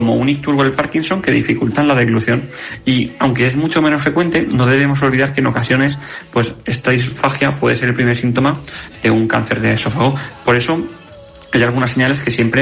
como un ictus o el Parkinson, que dificultan la deglución. Y aunque es mucho menos frecuente, no debemos olvidar que en ocasiones pues esta disfagia puede ser el primer síntoma de un cáncer de esófago. Por eso hay algunas señales que siempre